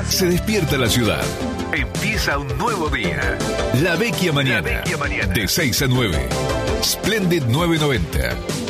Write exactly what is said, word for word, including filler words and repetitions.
Se despierta la ciudad. Empieza un nuevo día. La Vecchia Mañana. La Vecchia Mañana. De seis a nueve. Splendid novecientos noventa.